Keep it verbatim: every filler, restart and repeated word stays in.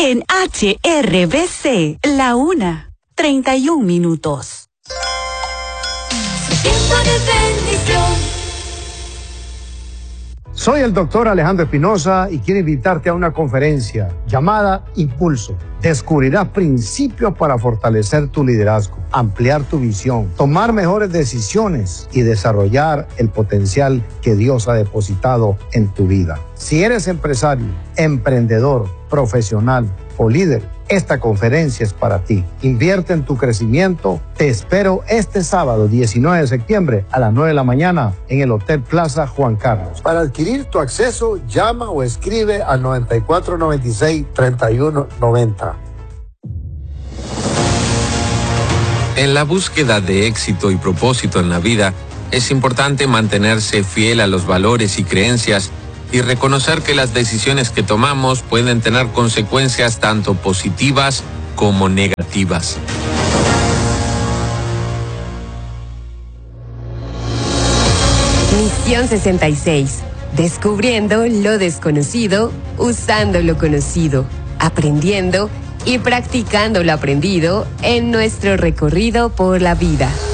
En H R B C, la una, treinta y un minutos. Tiempo de bendición. Soy el doctor Alejandro Espinosa y quiero invitarte a una conferencia llamada Impulso. Descubrirás principios para fortalecer tu liderazgo, ampliar tu visión, tomar mejores decisiones y desarrollar el potencial que Dios ha depositado en tu vida. Si eres empresario, emprendedor, profesional o líder, esta conferencia es para ti. Invierte en tu crecimiento. Te espero este sábado diecinueve de septiembre a las nueve de la mañana en el Hotel Plaza Juan Carlos. Para adquirir tu acceso, llama o escribe al noventa y cuatro noventa y seis, treinta y uno noventa. En la búsqueda de éxito y propósito en la vida, es importante mantenerse fiel a los valores y creencias y reconocer que las decisiones que tomamos pueden tener consecuencias tanto positivas como negativas. Misión sesenta y seis. Descubriendo lo desconocido, usando lo conocido, aprendiendo y practicando lo aprendido en nuestro recorrido por la vida.